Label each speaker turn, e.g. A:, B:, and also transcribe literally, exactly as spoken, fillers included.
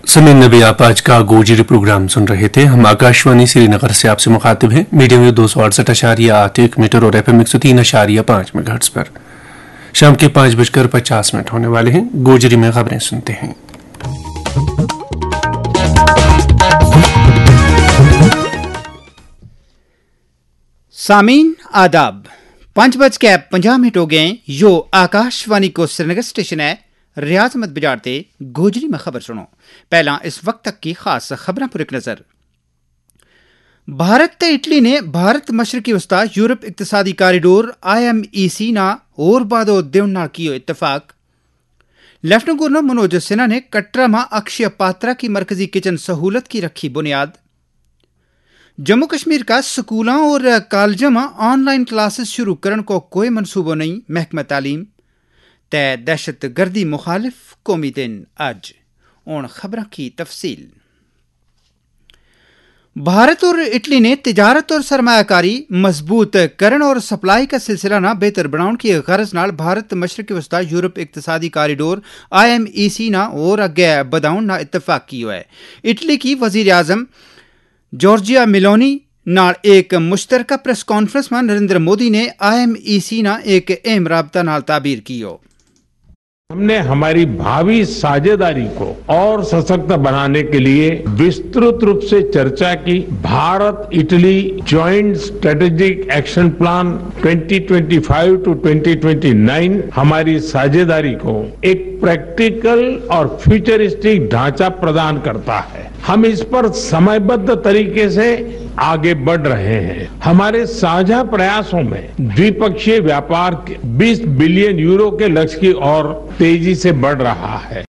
A: समय नबी आप आज का गोजरी प्रोग्राम सुन रहे थे। हम आकाशवाणी श्रीनगर से आपसे मुखातिब हैं। मीडियम वेव दो सौ अड़सठ अशारिया आठ एक मीटर और एफ एम एक सौ तीन अशारिया पांच मेगाहर्ट्ज पर शाम के पांच बजकर पचास मिनट होने वाले हैं। गोजरी में खबरें सुनते हैं।
B: सामीन आदाब, पांच बज के पंजाह मिनट हो गए। यो आकाशवाणी को श्रीनगर स्टेशन है। रियाज मत बिजारते गोजरी में खबर सुनो। पहला इस वक्त तक की खास खबरें पर एक नजर। भारत ते इटली ने Bharat मशरकी वस्ता Europe इक्तिसादी corridor I M E सी ना और बादो देवना कियो इत्तफाक। लेफ्टिनेंट गवर्नर मनोज सिन्हा ने कटरा में अक्षय पात्रा की मरकजी किचन सहूलत की रखी बुनियाद। जम्मू कश्मीर का स्कूलों और कॉलेजों में ऑनलाइन क्लासेस शुरू करने को कोई मनसूबो नहीं, महकमा तालीम। तय दहशत गर्दी मुखालिफ कौमी दिन आज। उन खबरों की तफसील। भारत और इटली ने तिजारत और सरमायाकारी मजबूत करण और सप्लाई का सिलसिला ना बेहतर बनाने की गरज नाल Bharat मशरकी वस्ता Europe इक्तिसादी corridor I M E सी ना और अगे बदाउन ना इत्तफाक किया है। इटली की वजीर आजम जॉर्जिया मेलोनी नाल एक मुश्तरका प्रेस कॉन्फ्रेंस में नरेंद्र मोदी ने आई एम ई सी ना एक अहम राबता नाल ताबीर की हो।
C: हमने हमारी भावी साझेदारी को और सशक्त बनाने के लिए विस्तृत रूप से चर्चा की। Bharat Italy joint strategic action plan twenty twenty five to twenty twenty nine हमारी साझेदारी को एक प्रैक्टिकल और फ्यूचरिस्टिक ढांचा प्रदान करता है। हम इस पर समयबद्ध तरीके से आगे बढ़ रहे हैं। हमारे साझा प्रयासों में द्विपक्षीय व्यापार बीस बिलियन यूरो के लक्ष्य की ओर तेजी से बढ़ रहा है।